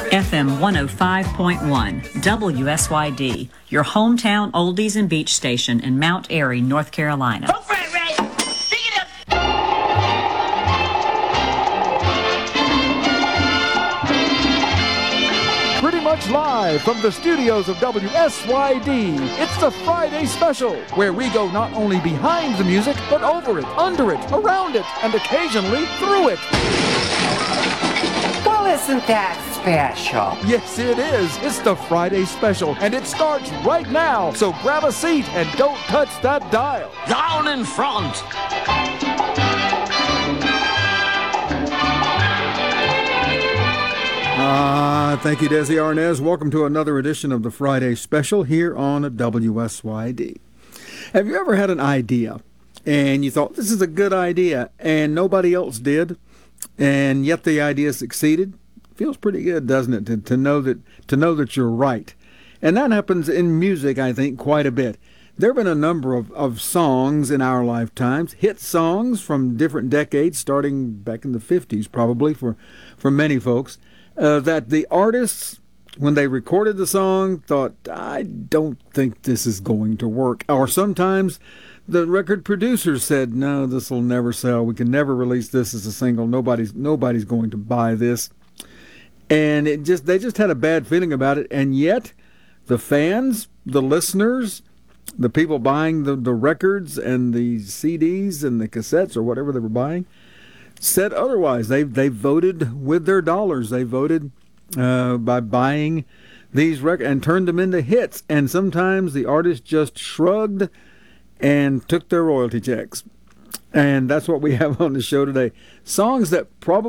FM 105.1, WSYD, your hometown oldies and beach station in Mount Airy, North Carolina. Go for it, Ray! Dig it up! Pretty much live from the studios of WSYD, it's the Friday Special, where we go not only behind the music, but over it, under it, around it, and occasionally through it. Well, isn't that special? Yes, it is. It's the Friday Special, and it starts right now. So grab a seat and don't touch that dial. Down in front! Thank you, Desi Arnaz. Welcome to another edition of the Friday Special here on WSYD. Have you ever had an idea and you thought, this is a good idea, and nobody else did, and yet the idea succeeded? Feels pretty good, doesn't it, to know that you're right? And that happens in music, I think, quite a bit. There have been a number of songs in our lifetimes, hit songs from different decades, starting back in the 50s probably for many folks, that the artists, when they recorded the song, thought, I don't think this is going to work. Or sometimes the record producers said, no, this will never sell. We can never release this as a single. Nobody's going to buy this. And they just had a bad feeling about it. And yet the fans, the listeners, the people buying the records and the CDs and the cassettes or whatever they were buying, said otherwise. They voted with their dollars. They voted by buying these records and turned them into hits. And sometimes the artist just shrugged and took their royalty checks. And that's what we have on the show today. Songs that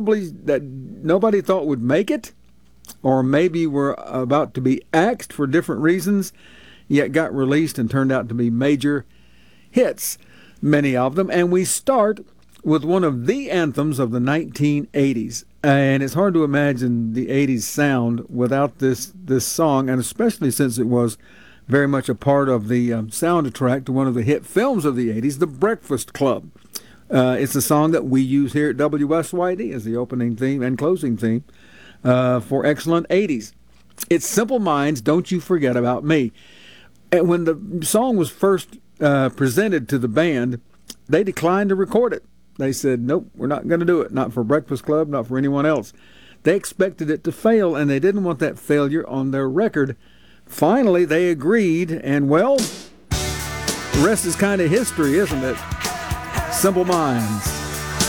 nobody thought would make it, or maybe were about to be axed for different reasons, yet got released and turned out to be major hits, many of them. And we start with one of the anthems of the 1980s. And it's hard to imagine the 80s sound without this song, and especially since it was very much a part of the soundtrack to one of the hit films of the 80s, The Breakfast Club. It's a song that we use here at WSYD as the opening theme and closing theme for excellent 80s. It's Simple Minds, Don't You Forget About Me. And when the song was first presented to the band, they declined to record it. They said, nope, we're not going to do it. Not for Breakfast Club, not for anyone else. They expected it to fail, and they didn't want that failure on their record. Finally, they agreed, and well, the rest is kind of history, isn't it? Simple Minds.